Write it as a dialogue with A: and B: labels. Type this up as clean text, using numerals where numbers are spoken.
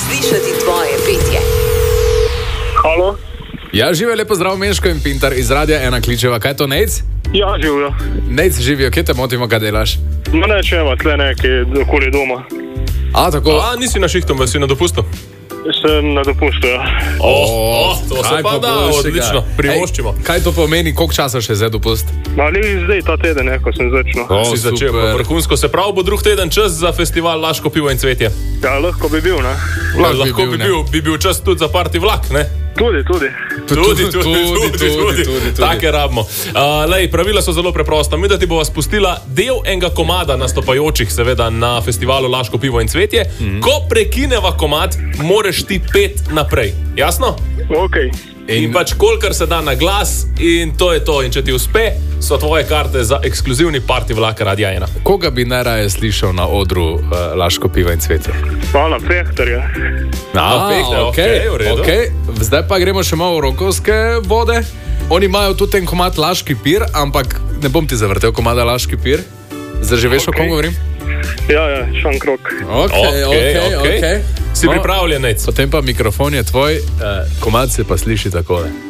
A: slišati tvoje petje.
B: Halo?
C: Ja, živijo, lepo zdrav, Meško in Pintar iz Radia 1 kličeva. Kaj je to, Nejc?
B: Ja, živijo.
C: Nejc živijo, kje te motimo, kaj delaš?
B: Ma ne, če ima tle nekaj okoli doma.
C: A, tako?
D: Nisi na šihtom, si na dopustu?
B: Sem na dopustu, ja.
D: To se pa da, odlično, privoščimo.
C: Kaj to pomeni, koliko časa še zdaj dopust?
B: Ali zdaj ta teden, ko sem začel.
D: Si začel, vrhunsko se prav, bo drug teden čas za festival Laško pivo in cvetje.
B: Ja, lahko bi bil, ne?
D: Lahko bi bil čas tudi za party vlak, ne?
B: Tudi.
D: Take rabimo. Pravila so zelo preprosta. Mi da ti bova spustila del enega komada nastopajočih, seveda, na festivalu Laško pivo in cvetje. Ko prekineva komad, moreš ti pet naprej. Jasno?
B: Ok.
D: In pač kolikor se da na glas, in to je to. In če ti uspe, so tvoje karte za ekskluzivni party vlak Radia 1.
C: Koga bi najraje slišal na odru Laško pivo in cvetje?
B: Hvala, Fehterja.
C: Okay. Zdaj pa gremo še malo v rokovske vode. Oni imajo tudi ten komad Laški pir, ampak ne bom ti zavrtel komada Laški pir. Zdaj že veš, o kom govorim?
B: Ja, Šankrok.
C: Ok.
D: Si pripravljen, Nejc?
C: Potem pa mikrofon je tvoj, komad se pa sliši takole.